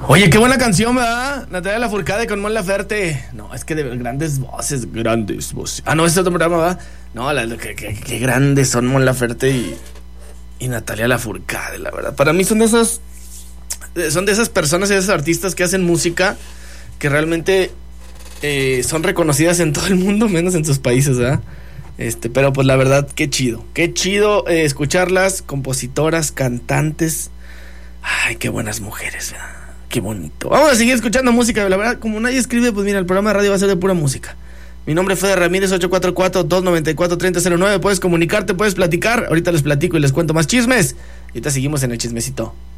Oye, qué buena canción, ¿verdad? Natalia Lafourcade con Mon Laferte. No, es que de grandes voces. Ah, no, ese es otro programa, ¿verdad? No, qué grandes son Mon Laferte y Natalia Lafourcade, la verdad. Para mí son de esas personas y de esos artistas que hacen música que realmente son reconocidas en todo el mundo, menos en sus países, ¿verdad? Pero pues la verdad, qué chido escucharlas, compositoras, cantantes. Ay, qué buenas mujeres, ¿verdad? Qué bonito. Vamos a seguir escuchando música. La verdad, como nadie escribe, pues mira, el programa de radio va a ser de pura música. Mi nombre es Fede Ramírez, 844-294-3009. Puedes comunicarte, puedes platicar. Ahorita les platico y les cuento más chismes. Ahorita seguimos en el chismecito.